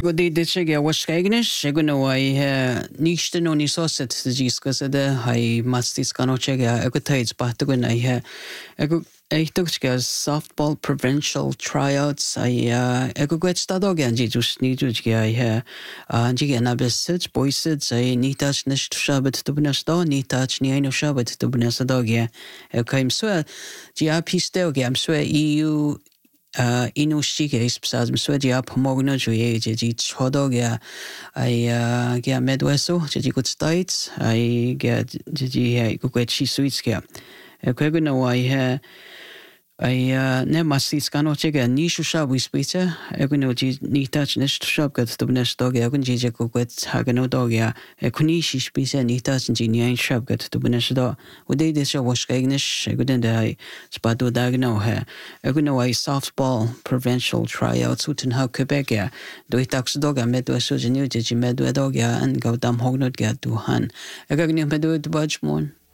ego de chege washkaignish ego no I nishte no ni soset jiska de hai mastis kano chege ego tides bahto na ego ich tuchke softball provincial tryouts ego gwet stadog anji just ni tuchke anji na besit boysit ni touch nish shabet tubnasta ni touch ni no shabet tubnasta dog kaim so ja pisteo gam so EU inu shike ispsaz msweji ap mogno juye ji chodoga ge medweso ji good states get ji go get chi suitske kwego no ne masis kano chege ni shusha wispite ego ji ni touch nish shop get to nesh dog ego ji go get hagano dog kuni shi spise ni touch ji ni shop get to nesh do udei de sho wash ignish ego den de spado dag no ego no softball provincial tryouts uten ha Quebec do tax dog medwe so ji ni ji medwe dog and go dam hognot get to han ego ni medwe budge mon